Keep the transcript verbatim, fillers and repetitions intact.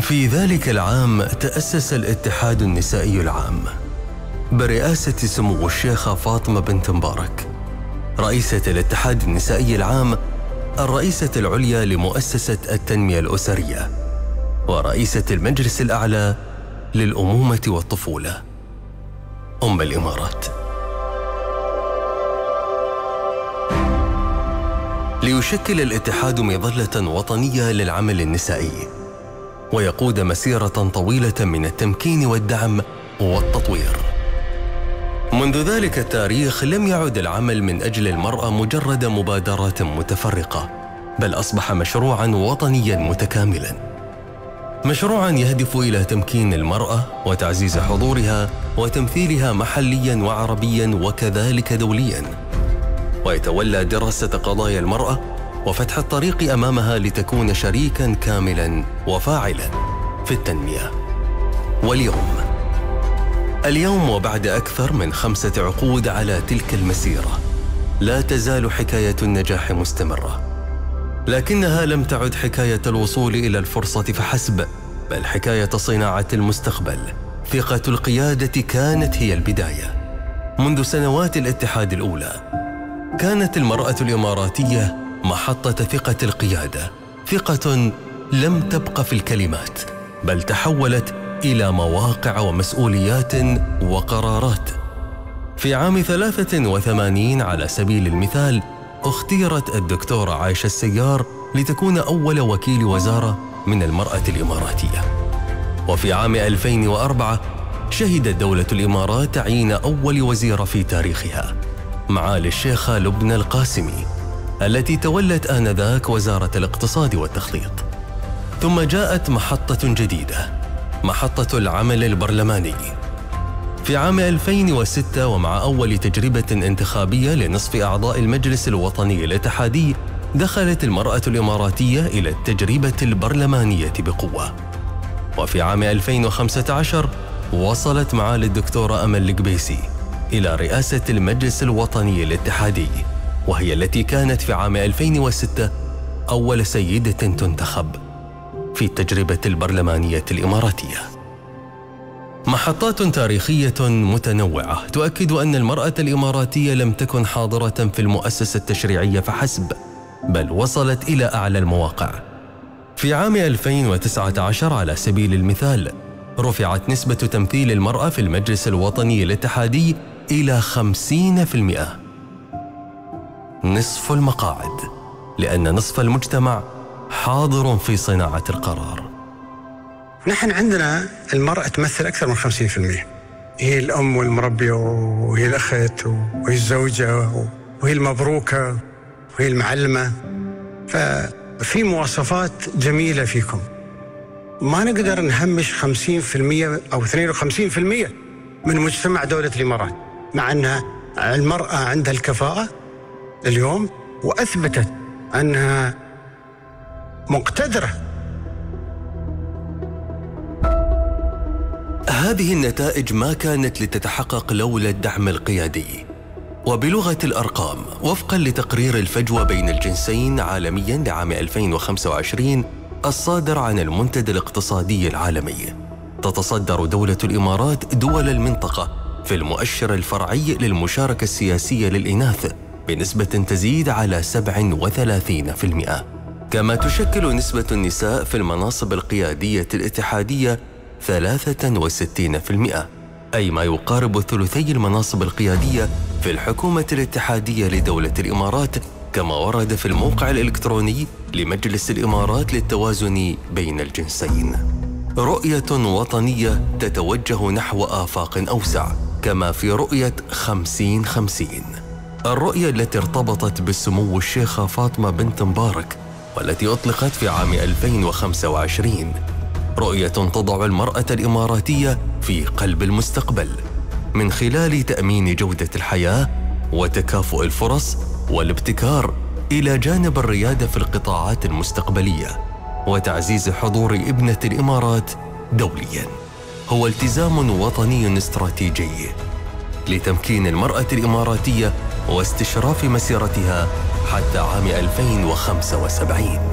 في ذلك العام تأسس الاتحاد النسائي العام برئاسة سمو الشيخة فاطمة بنت مبارك، رئيسة الاتحاد النسائي العام، الرئيسة العليا لمؤسسة التنمية الأسرية، ورئيسة المجلس الأعلى للأمومة والطفولة، أم الإمارات. ليشكل الاتحاد مظلة وطنية للعمل النسائي، ويقود مسيرة طويلة من التمكين والدعم والتطوير. منذ ذلك التاريخ لم يعد العمل من أجل المرأة مجرد مبادرات متفرقة، بل أصبح مشروعاً وطنياً متكاملاً، مشروعاً يهدف إلى تمكين المرأة وتعزيز حضورها وتمثيلها محلياً وعربياً وكذلك دولياً، ويتولى دراسة قضايا المرأة وفتح الطريق أمامها لتكون شريكاً كاملاً وفاعلاً في التنمية. واليوم اليوم وبعد أكثر من خمسة عقود على تلك المسيرة، لا تزال حكاية النجاح مستمرة، لكنها لم تعد حكاية الوصول إلى الفرصة فحسب، بل حكاية صناعة المستقبل. ثقة القيادة كانت هي البداية. منذ سنوات الاتحاد الأولى كانت المرأة الإماراتية محطة ثقة القيادة، ثقة لم تبق في الكلمات، بل تحولت إلى مواقع ومسؤوليات وقرارات. في عام ثلاثة وثمانين على سبيل المثال اختيرت الدكتورة عائشة السيار لتكون أول وكيل وزارة من المرأة الإماراتية. وفي عام ألفين وأربعة شهدت دولة الإمارات تعيين أول وزيرة في تاريخها، معالي الشيخة لبنى القاسمي، التي تولت آنذاك وزارة الاقتصاد والتخطيط. ثم جاءت محطة جديدة، محطة العمل البرلماني. في عام ألفين وستة ومع أول تجربة انتخابية لنصف أعضاء المجلس الوطني الاتحادي، دخلت المرأة الإماراتية إلى التجربة البرلمانية بقوة. وفي عام ألفين وخمسة عشر وصلت معالي الدكتورة أمل القبيسي إلى رئاسة المجلس الوطني الاتحادي، وهي التي كانت في عام ألفين وستة أول سيدة تنتخب في التجربة البرلمانية الإماراتية. محطات تاريخية متنوعة تؤكد أن المرأة الإماراتية لم تكن حاضرة في المؤسسة التشريعية فحسب، بل وصلت إلى أعلى المواقع. في عام ألفين وتسعة عشر على سبيل المثال رفعت نسبة تمثيل المرأة في المجلس الوطني الاتحادي إلى خمسين بالمئة، نصف المقاعد، لأن نصف المجتمع حاضر في صناعة القرار. نحن عندنا المرأة تمثل أكثر من خمسين بالمئة، هي الأم والمربية وهي الأخت وهي الزوجة وهي المبروكة وهي المعلمة، ففي مواصفات جميلة فيكم. ما نقدر نهمش خمسين بالمئة أو اثنين وخمسين بالمئة من مجتمع دولة الإمارات، مع أنها المرأة عندها الكفاءة اليوم وأثبتت أنها مقتدرة. هذه النتائج ما كانت لتتحقق لولا الدعم القيادي. وبلغة الأرقام، وفقاً لتقرير الفجوة بين الجنسين عالمياً لعام ألفين وخمسة وعشرين الصادر عن المنتدى الاقتصادي العالمي، تتصدر دولة الإمارات دول المنطقة في المؤشر الفرعي للمشاركة السياسية للإناث بنسبة تزيد على سبعة وثلاثين بالمئة، كما تشكل نسبة النساء في المناصب القيادية الاتحادية ثلاثة وستين بالمئة، أي ما يقارب ثلثي المناصب القيادية في الحكومة الاتحادية لدولة الإمارات، كما ورد في الموقع الإلكتروني لمجلس الإمارات للتوازن بين الجنسين. رؤية وطنية تتوجه نحو آفاق أوسع، كما في رؤية خمسين خمسين، الرؤية التي ارتبطت بالسمو الشيخة فاطمة بنت مبارك والتي أطلقت في عام ألفين وخمسة وعشرين، رؤية تضع المرأة الإماراتية في قلب المستقبل من خلال تأمين جودة الحياة وتكافؤ الفرص والابتكار، إلى جانب الريادة في القطاعات المستقبلية وتعزيز حضور ابنة الإمارات دولياً. هو التزام وطني استراتيجي لتمكين المرأة الإماراتية واستشراف مسيرتها حتى عام ألفين وخمسة وسبعين.